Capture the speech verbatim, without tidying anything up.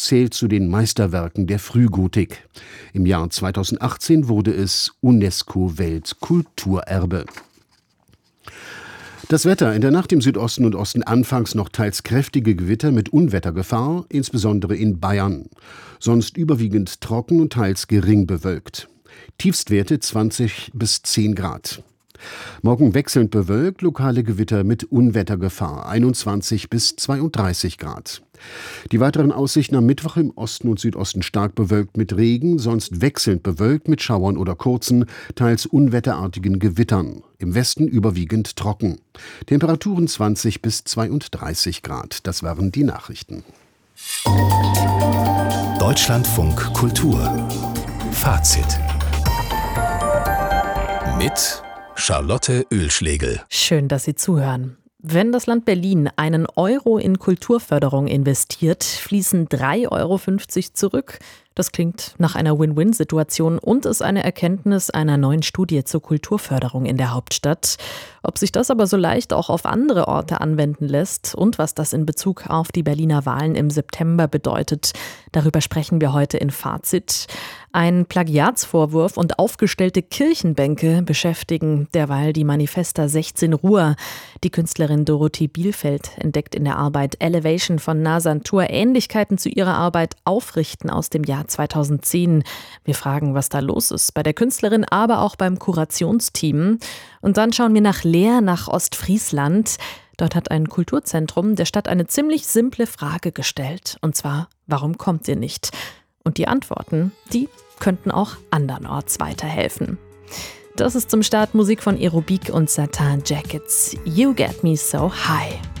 zählt zu den Meisterwerken der Frühgotik. Im Jahr zweitausendachtzehn wurde es UNESCO-Weltkulturerbe. Das Wetter: In der Nacht im Südosten und Osten anfangs noch teils kräftige Gewitter mit Unwettergefahr, insbesondere in Bayern. Sonst überwiegend trocken und teils gering bewölkt. Tiefstwerte zwanzig bis zehn Grad. Morgen wechselnd bewölkt, lokale Gewitter mit Unwettergefahr, einundzwanzig bis zweiunddreißig Grad. Die weiteren Aussichten: am Mittwoch im Osten und Südosten stark bewölkt mit Regen, sonst wechselnd bewölkt mit Schauern oder kurzen, teils unwetterartigen Gewittern. Im Westen überwiegend trocken. Temperaturen zwanzig bis zweiunddreißig Grad. Das waren die Nachrichten. Deutschlandfunk Kultur Fazit mit Charlotte Oehlschlegel. Schön, dass Sie zuhören. Wenn das Land Berlin einen Euro in Kulturförderung investiert, fließen drei Euro fünfzig zurück. Das klingt nach einer Win-Win-Situation und ist eine Erkenntnis einer neuen Studie zur Kulturförderung in der Hauptstadt. Ob sich das aber so leicht auch auf andere Orte anwenden lässt und was das in Bezug auf die Berliner Wahlen im September bedeutet, darüber sprechen wir heute in Fazit. Ein Plagiatsvorwurf und aufgestellte Kirchenbänke beschäftigen derweil die Manifesta sechzehn Ruhr. Die Künstlerin Dorothee Bielfeld entdeckt in der Arbeit Elevation von Nazan Tur Ähnlichkeiten zu ihrer Arbeit Aufrichten aus dem Jahr zweitausendzehn. Wir fragen, was da los ist bei der Künstlerin, aber auch beim Kurationsteam. Und dann schauen wir nach Leer, nach Ostfriesland. Dort hat ein Kulturzentrum der Stadt eine ziemlich simple Frage gestellt. Und zwar: Warum kommt ihr nicht? Und die Antworten, die könnten auch andernorts weiterhelfen. Das ist zum Start Musik von Aerobik und Satin Jackets. You Get Me So High.